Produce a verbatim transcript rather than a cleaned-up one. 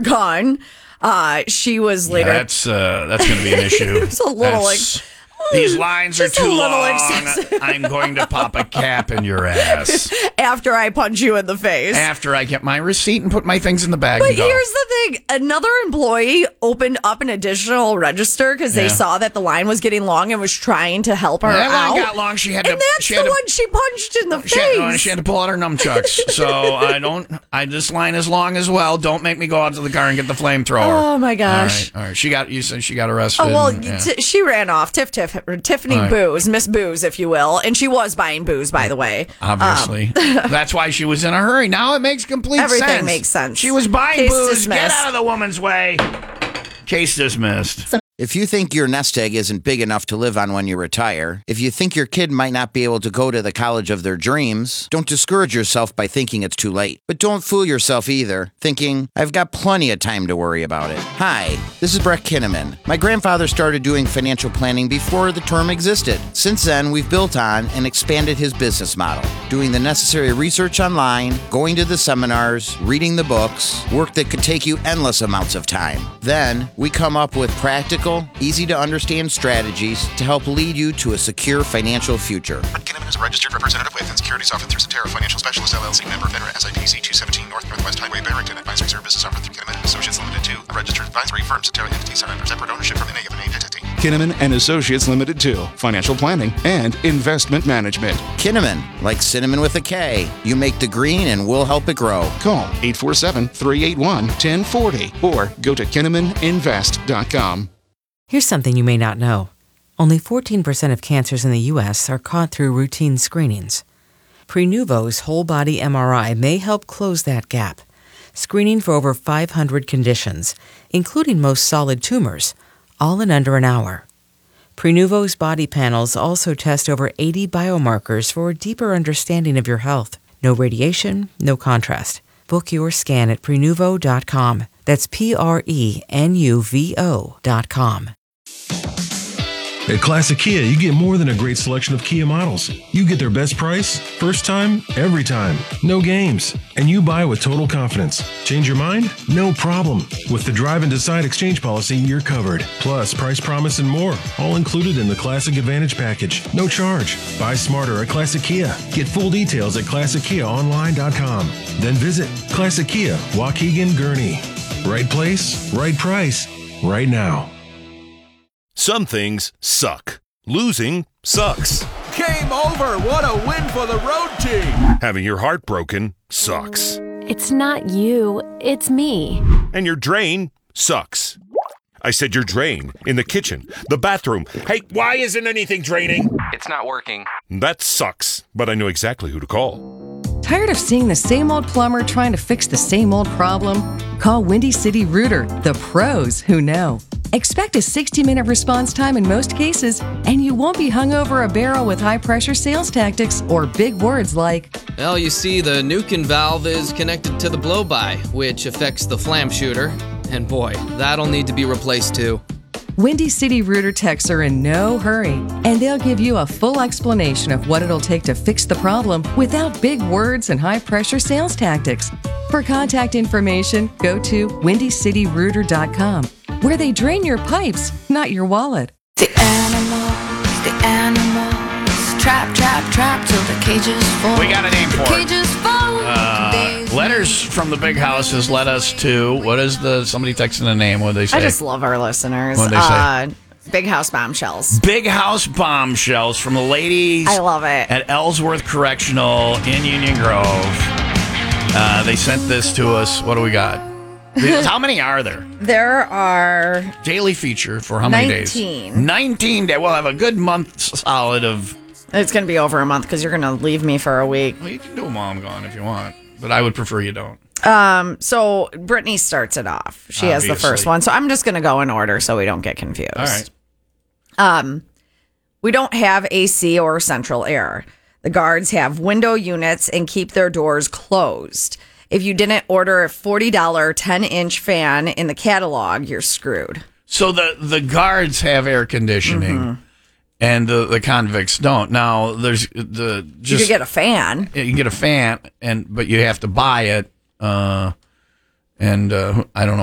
gun. Uh, she was later. Yeah, that's uh, that's going to be an issue. It's a little like. These lines are Just a too little long. excessive. I'm going to pop a cap in your ass. After I punch you in the face. After I get my receipt and put my things in the bag. But and go. here's the thing. Another employee opened up an additional register because Yeah. they saw that the line was getting long and was trying to help her That out. line got long. She had and to. that's she the had to, one she punched in the She had, no, face. she had to pull out her nunchucks. So I don't. I this line is long as well. Don't make me go out to the car and get the flamethrower. Oh my gosh! All right, all right. She got. You said she got arrested. Oh well, and, yeah. t- she ran off. Tiff, Tiff, Tiffany All right. Booze, Miss Booze, if you will, and she was buying booze, by the way. Obviously, um, that's why she was in a hurry. Now it makes complete Everything sense. makes sense. She was buying Case booze. dismissed. Get out of the woman's way. Case dismissed. If you think your nest egg isn't big enough to live on when you retire, if you think your kid might not be able to go to the college of their dreams, don't discourage yourself by thinking it's too late. But don't fool yourself either, thinking, I've got plenty of time to worry about it. Hi, this is Brett Kinnaman. My grandfather started doing financial planning before the term existed. Since then, we've built on and expanded his business model, doing the necessary research online, going to the seminars, reading the books, work that could take you endless amounts of time. Then, we come up with practical, easy-to-understand strategies to help lead you to a secure financial future. Brett Kinnaman is a registered representative with and securities officer through Cetera Financial Specialists, L L C, member FINRA, S I P C two seventeen North Northwest Highway, Barrington. Advisory services offered through Kinnaman and Associates Limited to a registered advisory firm, Cetera entity, set under separate ownership from any of the named entity. Kinnaman and Associates Limited to financial planning and investment management. Kinnaman, like cinnamon with a K. You make the green and we'll help it grow. Call eight four seven, three eight one, one zero four zero or go to kinnaman invest dot com. Here's something you may not know. Only fourteen percent of cancers in the U S are caught through routine screenings. Prenuvo's whole-body M R I may help close that gap, screening for over five hundred conditions, including most solid tumors, all in under an hour. Prenuvo's body panels also test over eighty biomarkers for a deeper understanding of your health. No radiation, no contrast. Book your scan at prenuvo dot com. That's P R E N U V O dot com. At Classic Kia, you get more than a great selection of Kia models. You get their best price, first time, every time. No games. And you buy with total confidence. Change your mind? No problem. With the Drive and Decide exchange policy, you're covered. Plus, price promise and more, all included in the Classic Advantage package. No charge. Buy smarter at Classic Kia. Get full details at classic kia online dot com. Then visit Classic Kia, Waukegan, Gurnee. Right place, right price, right now. Some things suck. Losing sucks. Game over. What a win for the road team. Having your heart broken sucks. It's not you, it's me. And your drain sucks. I said your drain in the kitchen, the bathroom. Hey, why isn't anything draining? It's not working. That sucks, but I know exactly who to call. Tired of seeing the same old plumber trying to fix the same old problem? Call Windy City Rooter, the pros who know. Expect a sixty-minute response time in most cases, and you won't be hung over a barrel with high-pressure sales tactics or big words like, well, you see, the Nukin valve is connected to the blow-by, which affects the flam shooter. And boy, that'll need to be replaced too. Windy City Rooter techs are in no hurry, and they'll give you a full explanation of what it'll take to fix the problem without big words and high-pressure sales tactics. For contact information, go to windy city rooter dot com, where they drain your pipes, not your wallet. The animals, the animals, trap, trap, trap till the cages fall. We got a name for it. Cages fall. Uh, letters from the big house has led us to, what is the, somebody texting a name, what did they say? I just love our listeners. What did they say? Uh, Big House Bombshells. Big House Bombshells from the ladies. I love it. At Ellsworth Correctional in Union Grove. Uh, they sent this to us. What do we got? How many are there? There are daily feature for how many nineteen. days? nineteen days. We'll have a good month solid of. It's going to be over a month because you're going to leave me for a week. Well, you can do them while I'm gone if you want, but I would prefer you don't. Um. So Brittany starts it off. She Obviously. has the first one. So I'm just going to go in order so we don't get confused. All right. Um, we don't have A C or central air. The guards have window units and keep their doors closed. If you didn't order a forty dollars ten-inch fan in the catalog, you're screwed. So the, the guards have air conditioning, mm-hmm. and the, the convicts don't. Now, there's the just you could get a fan. You can get a fan, and but you have to buy it. Uh, and uh, I don't know.